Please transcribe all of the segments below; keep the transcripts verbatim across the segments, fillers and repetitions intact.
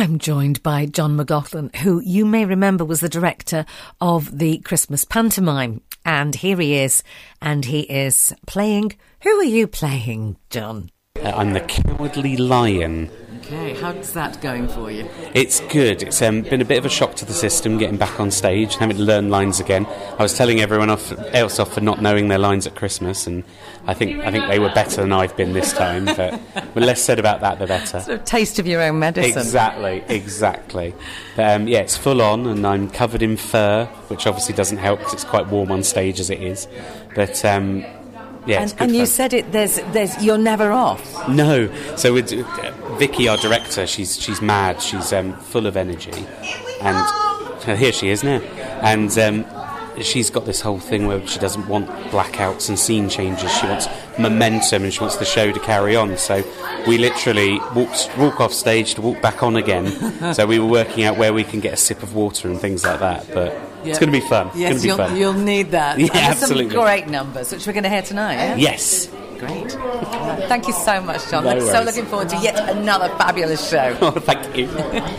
I'm joined by John McLaughlin, who you may remember was the director of the Christmas pantomime. And here he is, and he is playing... Who are you playing, John? Uh, I'm the Cowardly Lion. Okay, how's that going for you? It's good. It's um, been a bit of a shock to the system getting back on stage, having to learn lines again. I was telling everyone off, else off for not knowing their lines at Christmas, and I think I think they were better than I've been this time. But the less said about that, the better. Sort of taste of your own medicine. Exactly, exactly. But, um, yeah, it's full on, and I'm covered in fur, which obviously doesn't help because it's quite warm on stage as it is. But um, yeah, and, it's good and you fun. said it. There's, there's, you're never off. No. So with uh, Vicky, our director, she's she's mad. She's um, full of energy, and uh, here she is now. And um, she's got this whole thing where she doesn't want blackouts and scene changes. She wants momentum, and she wants the show to carry on. So we literally walked, walk off stage to walk back on again. So we were working out where we can get a sip of water and things like that. But yeah. It's going to be fun. Yes, it's going to be you'll, fun. you'll need that. Yeah, and there's absolutely. Some great numbers, which we're going to hear tonight. Yeah? Yes. Great. Thank you so much, John. No I'm so worries. looking forward to yet another fabulous show. Oh, thank you.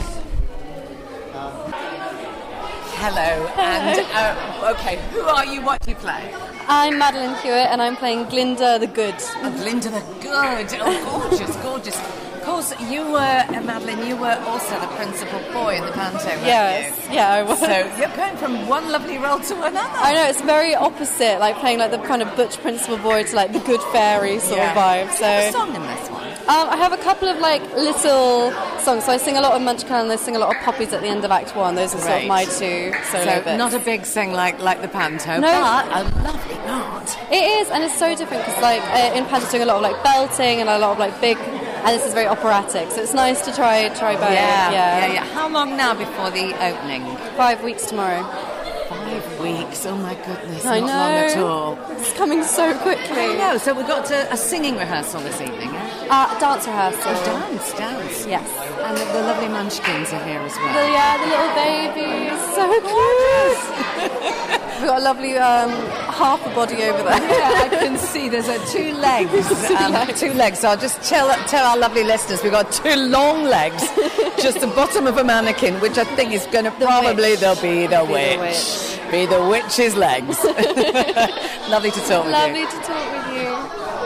Hello, and uh, okay, who are you? What do you play? I'm Madeline Hewitt, and I'm playing Glinda the Good. Oh, Glinda the Good. Oh, gorgeous, gorgeous. Of course, you were, uh, Madeline, you were also the principal boy in the panto, weren't Yes, you? yeah, I was. So you're going from one lovely role to another. I know, it's very opposite, like playing like the kind of butch principal boy to like the good fairy sort Yeah. of vibe. Do you have a So song in this one? um, I have a couple of like little songs. So I sing a lot of Munchkin and I sing a lot of Puppies at the end of Act One. Those are sort Great. of my two solo So bits. not a big sing like, like the panto, No. but a lovely part. It is, and it's so different because like uh, in panto doing a lot of like belting and a lot of like big, and this is very operatic. So it's nice to try try both. Yeah, yeah, yeah, yeah. How long now before the opening? Five weeks tomorrow. Five weeks. Oh my goodness, I not know. long at all. It's coming so quickly. I know. So we've got a, a singing rehearsal this evening. Yeah? Uh, dance rehearsal. Oh, dance, dance. Yes. And the, the lovely Munchkins are here as The, well. yeah, the little babies. So cute. We've got a lovely um, half a body over there. Yeah, I can see there's a two legs. Two um, legs. Two legs. So I'll just tell tell our lovely listeners we've got two long legs, just the bottom of a mannequin, which I think is going to probably witch. they'll be the Be the witch. witch. Be the witch's legs. Lovely to talk with Lovely you. to talk with you.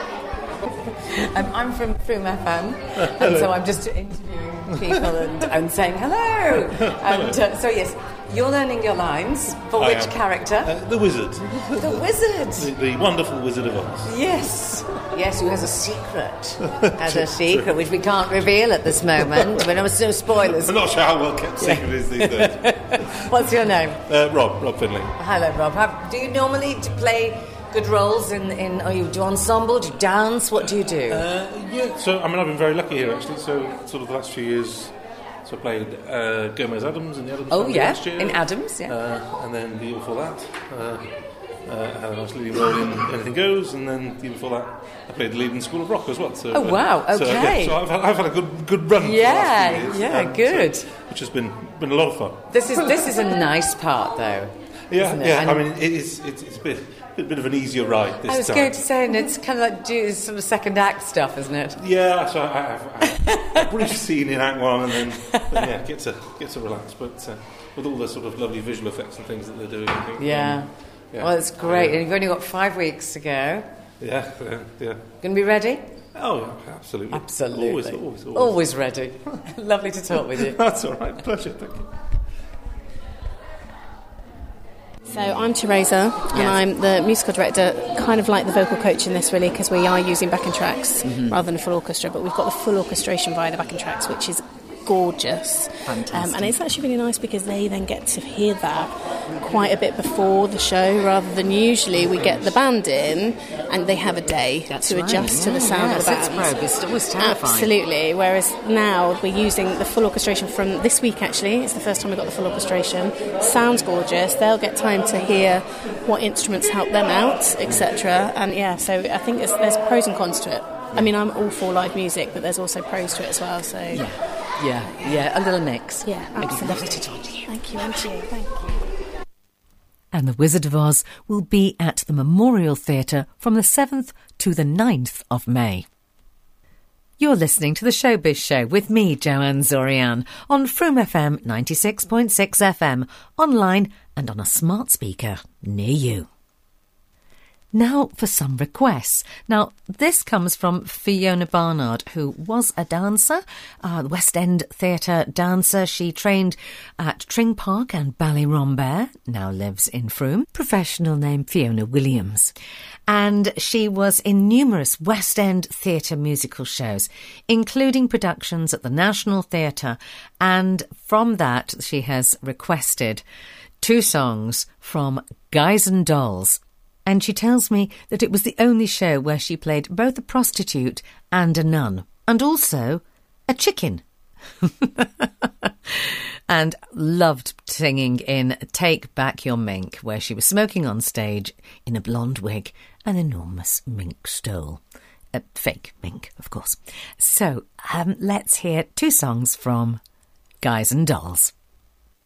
Um, I'm from Froome F M, and so I'm just interviewing people and, and saying hello. And uh, so yes, you're learning your lines. For I which am. character? Uh, the wizard. The wizard. The, the wonderful Wizard of Oz. Yes. Yes, who has a secret. Has a secret which we can't reveal at this moment. But no spoilers. I'm not sure how well kept secret it is these days. What's your name? Uh, Rob, Rob Finley. Hello, Rob. Have, do you normally t- play good roles in, in or you do ensemble, do you dance, what do you do? Uh, yeah, so I mean I've been very lucky here actually. So sort of the last few years, so I played uh, Gomez Adams in the Adams oh Family yeah, last year. in Adams, yeah. Uh, and then the year before that, uh, uh, had a nice leading role in Anything Goes, and then the year before that, I played the lead in School of Rock as well. So, Oh, wow, uh, so, okay. yeah, so I've, had- I've had a good good run. for the Yeah, last few years, yeah, um, good. so- which has been been a lot of fun. This is this is a nice part though. Yeah, isn't it? yeah. And I mean, it is it's, it's a bit a bit of an easier ride this I was time. going to say, and it's kind of like do it's sort of second act stuff, isn't it? Yeah, so I have I have a brief scene in Act One, and then but yeah, get to get to relax. But uh, with all the sort of lovely visual effects and things that they're doing, I think. Yeah. um, yeah. Well, it's great, Yeah. and you've only got five weeks to go. Yeah, yeah, yeah. Going to be ready? Oh, yeah, absolutely. Absolutely. Always, always, always. Always ready. Lovely to talk with you. That's all right. Pleasure. Thank you. So I'm Teresa, and Yes. I'm the musical director, kind of like the vocal coach in this really, because we are using backing tracks Mm-hmm. rather than a full orchestra, but we've got the full orchestration via the backing tracks, which is gorgeous. Fantastic. Um, and it's actually really nice because they then get to hear that quite a bit before the show, rather than usually we get the band in and they have a day That's to right. adjust to the Yeah, sound yeah, of the Six band. probe is always terrifying. Absolutely. Whereas now we're using the full orchestration from this week, actually. It's the first time we've got the full orchestration. Sounds gorgeous. They'll get time to hear what instruments help them out, et cetera. And yeah, so I think it's, there's pros and cons to it. I mean, I'm all for live music, but there's also pros to it as well. So Yeah, yeah, yeah, a little mix. yeah, It's absolutely. lovely to talk to you. Thank you, and to you. Thank you. And The Wizard of Oz will be at the Memorial Theatre from the seventh to the ninth of May. You're listening to The Showbiz Show with me, Joanne Zorian, on Froome F M ninety-six point six F M, online and on a smart speaker near you. Now for some requests. Now, this comes from Fiona Barnard, who was a dancer, uh, West End Theatre dancer. She trained at Tring Park and Ballyrombare, now lives in Frome. Professional name Fiona Williams. And she was in numerous West End theatre musical shows, including productions at the National Theatre. And from that, she has requested two songs from Guys and Dolls. And she tells me that it was the only show where she played both a prostitute and a nun, and also a chicken. And loved singing in Take Back Your Mink, where she was smoking on stage in a blonde wig, an enormous mink stole. A fake mink, of course. So um, let's hear two songs from Guys and Dolls.